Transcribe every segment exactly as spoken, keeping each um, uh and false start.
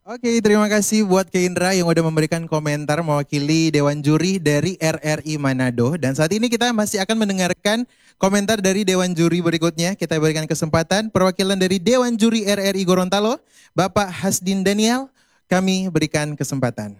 Oke, terima kasih buat Ke Indra yang udah memberikan komentar mewakili Dewan Juri dari R R I Manado. Dan saat ini kita masih akan mendengarkan komentar dari Dewan Juri berikutnya. Kita berikan kesempatan perwakilan dari Dewan Juri R R I Gorontalo, Bapak Hasdin Daniel, kami berikan kesempatan.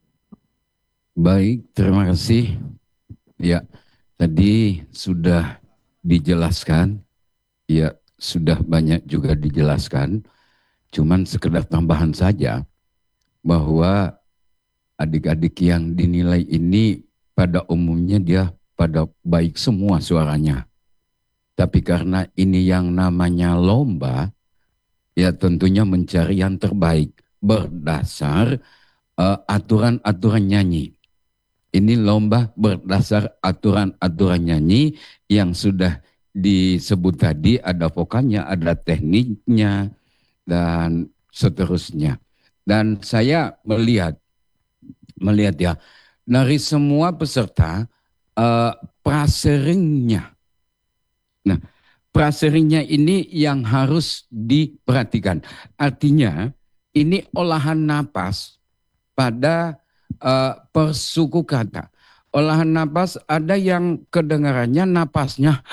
Baik, terima kasih. Ya, tadi sudah dijelaskan, ya sudah banyak juga dijelaskan. Cuman sekedar tambahan saja bahwa adik-adik yang dinilai ini pada umumnya dia pada baik semua suaranya. Tapi karena ini yang namanya lomba, ya tentunya mencari yang terbaik berdasar uh, aturan-aturan nyanyi. Ini lomba berdasar aturan-aturan nyanyi yang sudah disebut tadi, ada vokalnya, ada tekniknya, dan seterusnya. Dan saya melihat, melihat ya, dari semua peserta, uh, praseringnya. Nah, praseringnya ini yang harus diperhatikan. Artinya, ini olahan napas pada uh, persuku kata. Olahan napas ada yang kedengarannya napasnya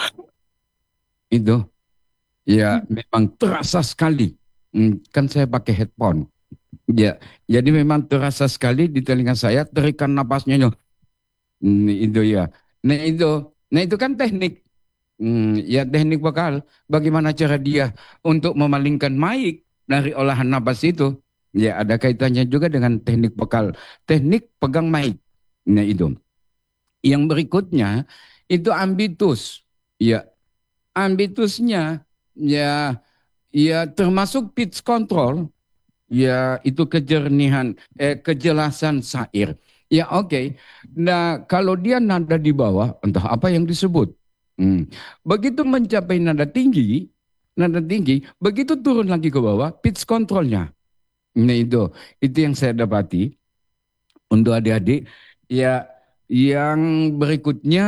itu ya memang terasa sekali. Hmm, kan saya pakai headphone. Ya, jadi memang terasa sekali di telinga saya terikan napasnya itu. Hmm, itu ya. Nah itu, nah itu kan teknik. Hmm, ya teknik vokal. Bagaimana cara dia untuk memalingkan mic dari olahan napas itu? Ya ada kaitannya juga dengan teknik vokal. Teknik pegang mic. Nah itu. Yang berikutnya itu ambitus. Ya, ambitusnya ya ya termasuk pitch control. Ya itu kejernihan, eh, kejelasan syair. Ya oke. Okay. Nah kalau dia nada di bawah, entah apa yang disebut. Hmm. Begitu mencapai nada tinggi, nada tinggi, begitu turun lagi ke bawah, pitch controlnya. Nah itu, itu yang saya dapati untuk adik-adik. Ya, yang berikutnya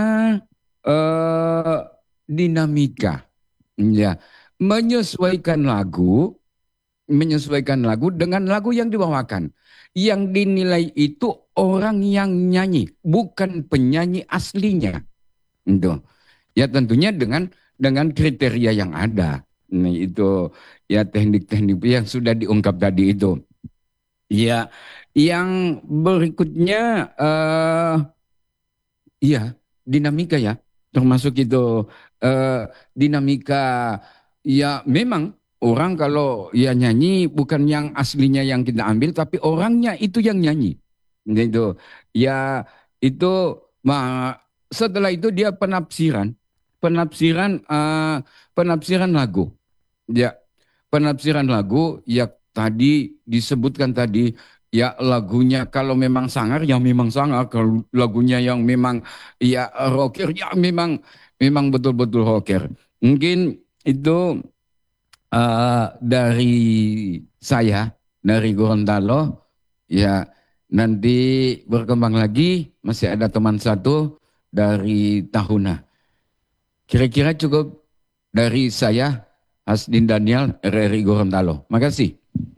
eh, dinamika. Ya, menyesuaikan lagu, menyesuaikan lagu dengan lagu yang dibawakan. Yang dinilai itu orang yang nyanyi, bukan penyanyi aslinya. Itu. Ya tentunya dengan dengan kriteria yang ada. Nah, itu ya teknik-teknik yang sudah diungkap tadi itu. Ya, yang berikutnya eh iya, dinamika ya. Termasuk itu eh dinamika ya memang orang kalau ya nyanyi bukan yang aslinya yang kita ambil tapi orangnya itu yang nyanyi. Gitu. Ya itu ma- setelah itu dia penafsiran, penafsiran eh, penafsiran lagu. Ya, penafsiran lagu ya tadi disebutkan tadi ya lagunya kalau memang sangar ya memang sangar, kalau lagunya yang memang ya rocker ya memang memang betul-betul rocker. Mungkin itu uh, dari saya dari Gorontalo ya, nanti berkembang lagi masih ada teman satu dari Tahuna. Kira-kira cukup dari saya, Hasdin Daniel, R R I Gorontalo. Makasih.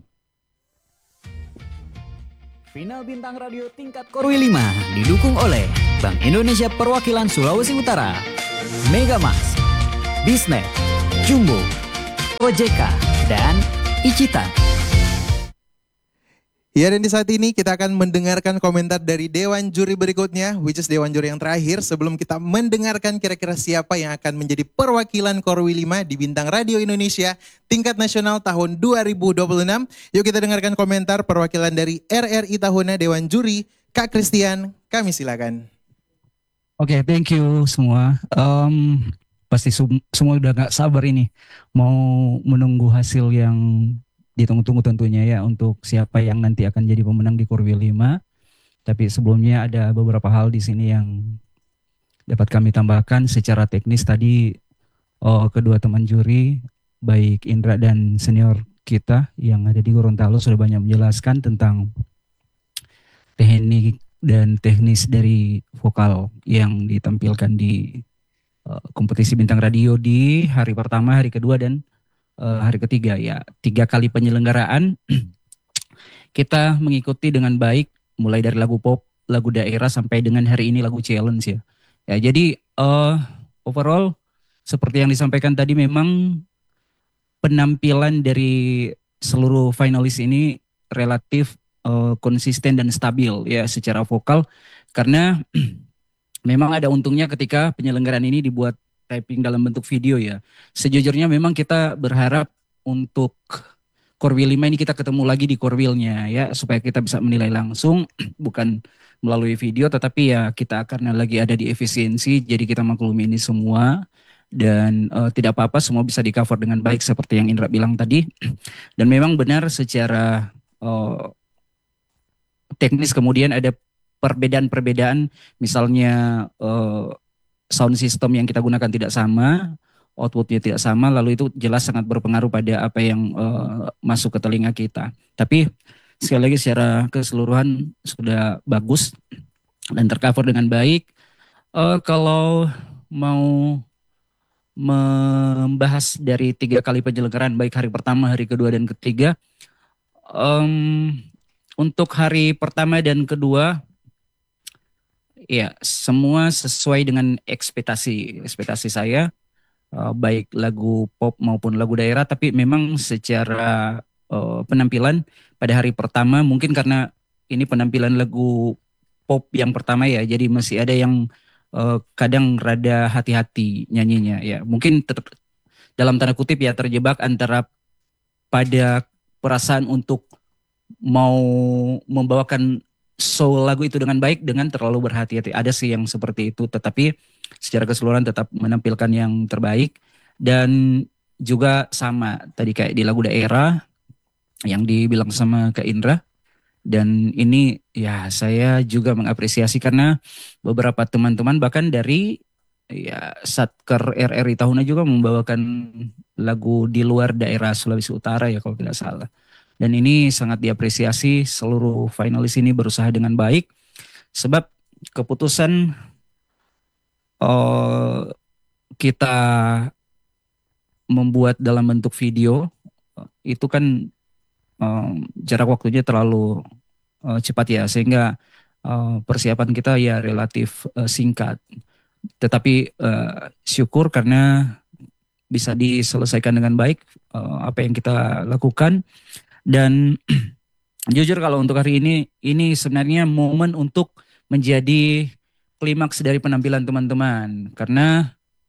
Final Bintang Radio tingkat Korwi lima didukung oleh Bank Indonesia Perwakilan Sulawesi Utara, Megamas, Bisnet, Jumbo, O J K, dan Icitan. Ya, dan di saat ini kita akan mendengarkan komentar dari Dewan Juri berikutnya, which is Dewan Juri yang terakhir. Sebelum kita mendengarkan kira-kira siapa yang akan menjadi perwakilan Korwi lima di Bintang Radio Indonesia tingkat nasional tahun dua ribu dua puluh enam. Yuk kita dengarkan komentar perwakilan dari R R I Tahuna Dewan Juri, Kak Christian. Kami silakan. Oke, okay, thank you semua. Um, pasti semua udah gak sabar ini mau menunggu hasil yang ditunggu-tunggu tentunya ya untuk siapa yang nanti akan jadi pemenang di Korwi lima. Tapi sebelumnya ada beberapa hal di sini yang dapat kami tambahkan secara teknis tadi. Oh, kedua teman juri baik Indra dan senior kita yang ada di Gorontalo sudah banyak menjelaskan tentang teknik dan teknis dari vokal yang ditampilkan di uh, kompetisi bintang radio di hari pertama, hari kedua dan uh, hari ketiga ya. Tiga kali penyelenggaraan kita mengikuti dengan baik mulai dari lagu pop, lagu daerah sampai dengan hari ini lagu challenge ya. Ya jadi uh, overall seperti yang disampaikan tadi memang penampilan dari seluruh finalis ini relatif uh, konsisten dan stabil ya secara vokal karena memang ada untungnya ketika penyelenggaraan ini dibuat typing dalam bentuk video ya. Sejujurnya memang kita berharap untuk Korwil lima ini kita ketemu lagi di Korwilnya ya supaya kita bisa menilai langsung bukan melalui video tetapi ya kita karena lagi ada di efisiensi jadi kita maklumi ini semua dan uh, tidak apa-apa semua bisa di cover dengan baik seperti yang Indra bilang tadi dan memang benar secara uh, teknis kemudian ada perbedaan-perbedaan misalnya uh, sound system yang kita gunakan tidak sama, outputnya tidak sama, lalu itu jelas sangat berpengaruh pada apa yang uh, masuk ke telinga kita. Tapi sekali lagi secara keseluruhan sudah bagus dan tercover dengan baik. Uh, kalau mau membahas dari tiga kali penyelenggaraan, baik hari pertama, hari kedua, dan ketiga, um, untuk hari pertama dan kedua, ya, semua sesuai dengan ekspektasi ekspektasi saya, uh, baik lagu pop maupun lagu daerah. Tapi memang secara uh, penampilan pada hari pertama mungkin karena ini penampilan lagu pop yang pertama ya, jadi masih ada yang uh, kadang rada hati-hati nyanyinya ya. Mungkin ter, dalam tanda kutip ya terjebak antara pada perasaan untuk mau membawakan soul lagu itu dengan baik dengan terlalu berhati-hati. Ada sih yang seperti itu, tetapi secara keseluruhan tetap menampilkan yang terbaik. Dan juga sama tadi kayak di lagu daerah yang dibilang sama Kak Indra. Dan ini ya saya juga mengapresiasi karena beberapa teman-teman bahkan dari ya Satker R R I Tahuna juga membawakan lagu di luar daerah Sulawesi Utara ya kalau tidak salah. Dan ini sangat diapresiasi, seluruh finalis ini berusaha dengan baik. Sebab keputusan uh, kita membuat dalam bentuk video, itu kan uh, jarak waktunya terlalu uh, cepat ya. Sehingga uh, persiapan kita ya relatif uh, singkat. Tetapi uh, syukur karena bisa diselesaikan dengan baik uh, apa yang kita lakukan. Dan jujur kalau untuk hari ini, ini sebenarnya momen untuk menjadi klimaks dari penampilan teman-teman. Karena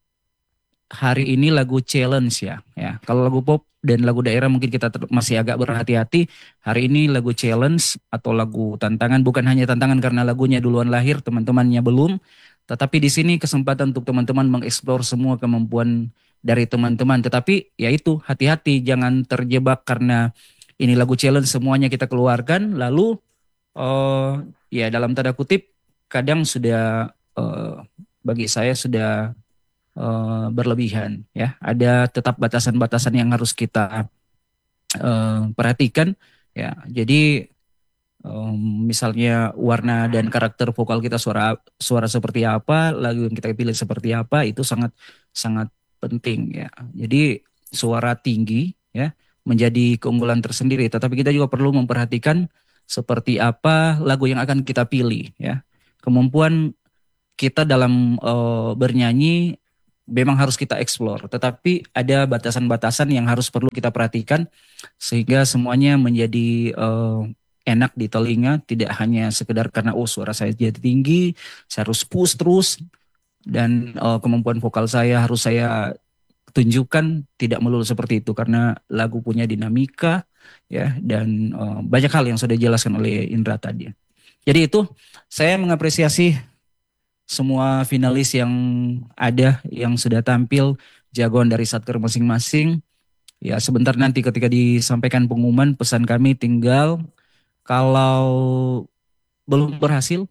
hari ini lagu challenge ya. ya. Kalau lagu pop dan lagu daerah mungkin kita masih agak berhati-hati. Hari ini lagu challenge atau lagu tantangan, bukan hanya tantangan karena lagunya duluan lahir, teman-temannya belum. Tetapi di sini kesempatan untuk teman-teman mengeksplor semua kemampuan dari teman-teman. Tetapi ya itu, hati-hati jangan terjebak karena ini lagu challenge semuanya kita keluarkan lalu uh, ya dalam tanda kutip kadang sudah uh, bagi saya sudah uh, berlebihan ya. Ada tetap batasan-batasan yang harus kita uh, perhatikan ya. Jadi um, misalnya warna dan karakter vokal kita suara suara seperti apa, lagu yang kita pilih seperti apa, itu sangat sangat penting ya. Jadi suara tinggi ya menjadi keunggulan tersendiri, tetapi kita juga perlu memperhatikan seperti apa lagu yang akan kita pilih ya. Kemampuan kita dalam uh, bernyanyi memang harus kita eksplor, tetapi ada batasan-batasan yang harus perlu kita perhatikan sehingga semuanya menjadi uh, enak di telinga, tidak hanya sekedar karena oh suara saya jadi tinggi, saya harus push terus dan uh, kemampuan vokal saya harus saya tunjukkan, tidak melulu seperti itu karena lagu punya dinamika ya dan uh, banyak hal yang sudah dijelaskan oleh Indra tadi. Jadi itu saya mengapresiasi semua finalis yang ada yang sudah tampil, jagoan dari Satker masing-masing. Ya sebentar nanti ketika disampaikan pengumuman, pesan kami tinggal kalau belum berhasil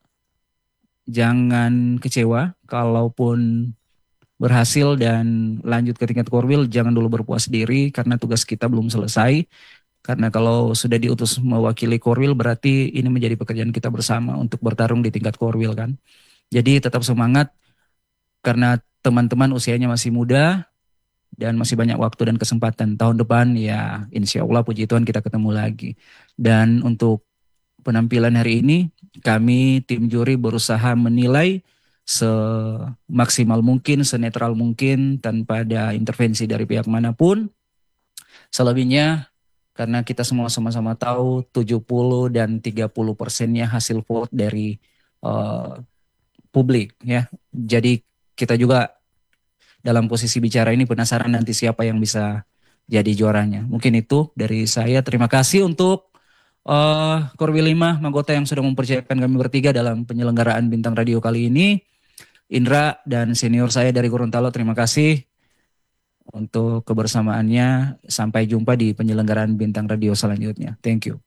jangan kecewa, kalaupun berhasil dan lanjut ke tingkat Korwil, jangan dulu berpuas diri karena tugas kita belum selesai. Karena kalau sudah diutus mewakili Korwil berarti ini menjadi pekerjaan kita bersama untuk bertarung di tingkat Korwil kan. Jadi tetap semangat karena teman-teman usianya masih muda dan masih banyak waktu dan kesempatan. Tahun depan ya insya Allah puji Tuhan kita ketemu lagi. Dan untuk penampilan hari ini kami tim juri berusaha menilai semaksimal mungkin, senetral mungkin tanpa ada intervensi dari pihak manapun. Selebihnya karena kita semua sama-sama tahu tujuh puluh dan tiga puluh persennya hasil vote dari uh, publik ya. Jadi kita juga dalam posisi bicara ini penasaran nanti siapa yang bisa jadi juaranya. Mungkin itu dari saya. Terima kasih untuk uh, Korwi lima Magota yang sudah mempercayakan kami bertiga dalam penyelenggaraan Bintang Radio kali ini. Indra dan senior saya dari Gorontalo, terima kasih untuk kebersamaannya. Sampai jumpa di penyelenggaraan Bintang Radio selanjutnya. Thank you.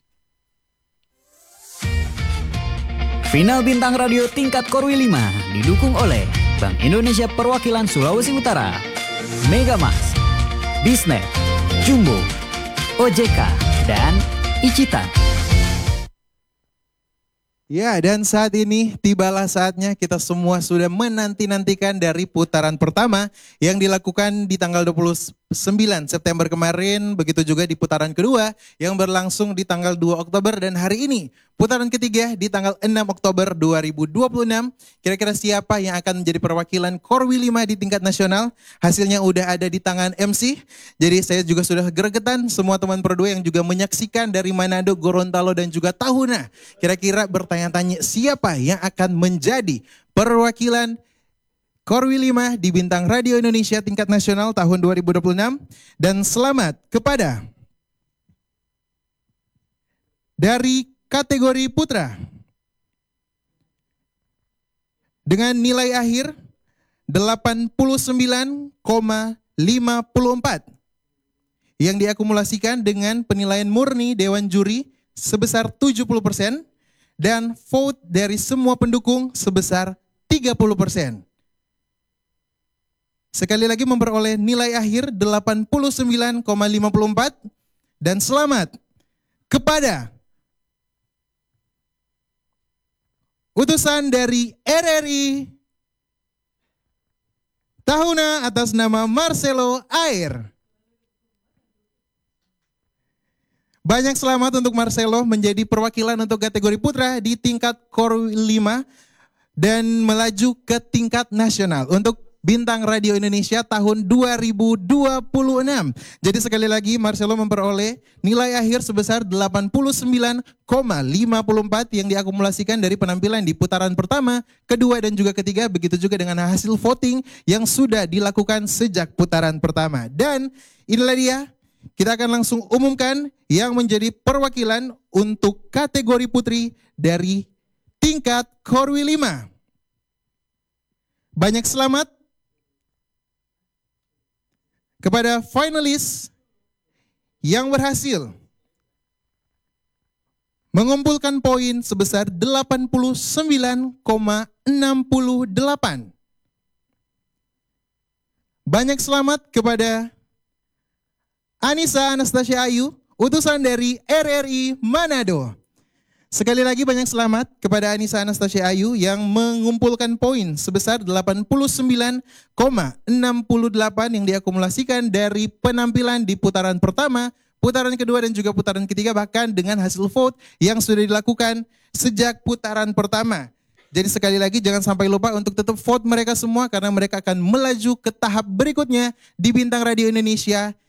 Final Bintang Radio tingkat Korwi lima didukung oleh Bank Indonesia Perwakilan Sulawesi Utara, Megamas, Bisnet, Jumbo, O J K, dan Icitan. Ya, dan saat ini tibalah saatnya kita semua sudah menanti-nantikan dari putaran pertama yang dilakukan di tanggal dua puluh sembilan September kemarin, begitu juga di putaran kedua yang berlangsung di tanggal dua Oktober, dan hari ini putaran ketiga di tanggal enam Oktober dua ribu dua puluh enam. Kira-kira siapa yang akan menjadi perwakilan Korwi lima di tingkat nasional? Hasilnya udah ada di tangan M C. Jadi saya juga sudah gregetan, semua teman Pro dua yang juga menyaksikan dari Manado, Gorontalo, dan juga Tahuna. Kira-kira bertanya-tanya siapa yang akan menjadi perwakilan Korwi lima di Bintang Radio Indonesia tingkat nasional tahun dua ribu dua puluh enam. Dan selamat kepada dari kategori putra dengan nilai akhir delapan puluh sembilan koma lima empat yang diakumulasikan dengan penilaian murni Dewan Juri sebesar tujuh puluh persen dan vote dari semua pendukung sebesar tiga puluh persen. Sekali lagi memperoleh nilai akhir delapan puluh sembilan koma lima empat, dan selamat kepada utusan dari R R I Tahuna atas nama Marcelo Air. Banyak selamat untuk Marcelo menjadi perwakilan untuk kategori putra di tingkat Korwi lima dan melaju ke tingkat nasional untuk Bintang Radio Indonesia tahun dua ribu dua puluh enam. Jadi sekali lagi Marcelo memperoleh nilai akhir sebesar delapan puluh sembilan koma lima empat yang diakumulasikan dari penampilan di putaran pertama, kedua, dan juga ketiga. Begitu juga dengan hasil voting yang sudah dilakukan sejak putaran pertama. Dan inilah dia, kita akan langsung umumkan yang menjadi perwakilan untuk kategori putri dari tingkat Korwi lima. Banyak selamat kepada finalis yang berhasil mengumpulkan poin sebesar delapan puluh sembilan koma enam delapan. Banyak selamat kepada Anissa Anastasia Ayu, utusan dari R R I Manado. Sekali lagi banyak selamat kepada Anissa Anastasia Ayu yang mengumpulkan poin sebesar delapan puluh sembilan koma enam delapan yang diakumulasikan dari penampilan di putaran pertama, putaran kedua, dan juga putaran ketiga, bahkan dengan hasil vote yang sudah dilakukan sejak putaran pertama. Jadi sekali lagi jangan sampai lupa untuk tetap vote mereka semua karena mereka akan melaju ke tahap berikutnya di Bintang Radio Indonesia